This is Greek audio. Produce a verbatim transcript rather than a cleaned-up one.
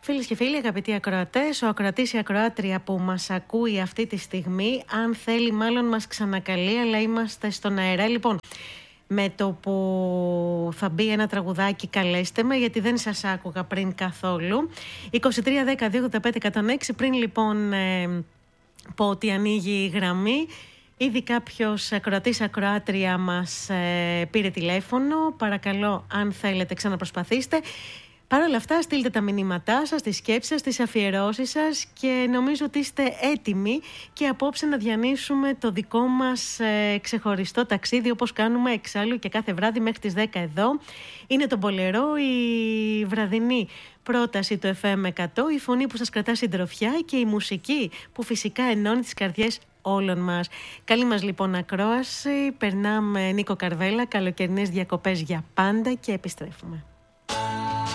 Φίλες και φίλοι, αγαπητοί ακροατές, ο ακροατής ή ακροάτρια που μας ακούει αυτή τη στιγμή, αν θέλει μάλλον μας ξανακαλεί, αλλά είμαστε στον αέρα. Λοιπόν, με το που θα μπει ένα τραγουδάκι, καλέστε με, γιατί δεν σας άκουγα πριν καθόλου. είκοσι τρία δέκα δύο ογδόντα πέντε εκατόν έξι, πριν λοιπόν ε, πω ότι ανοίγει η γραμμή. Ήδη κάποιος ακροατής ακροάτρια μας ε, πήρε τηλέφωνο. Παρακαλώ, αν θέλετε, ξαναπροσπαθήστε. Παρ' όλα αυτά, στείλτε τα μηνύματά σας, τις σκέψεις σας, τις αφιερώσεις σας και νομίζω ότι είστε έτοιμοι και απόψε να διανύσουμε το δικό μας ε, ξεχωριστό ταξίδι, όπως κάνουμε εξάλλου και κάθε βράδυ μέχρι τις δέκα εδώ. Είναι το Μπολερό, η βραδινή πρόταση του εφ εμ εκατό, η φωνή που σας κρατά συντροφιά και η μουσική που φυσικά ενώνει τις καρδιές όλων μας. Καλή μας λοιπόν ακρόαση. Περνάμε Νίκο Καρβέλα, καλοκαιρινές διακοπές για πάντα και επιστρέφουμε.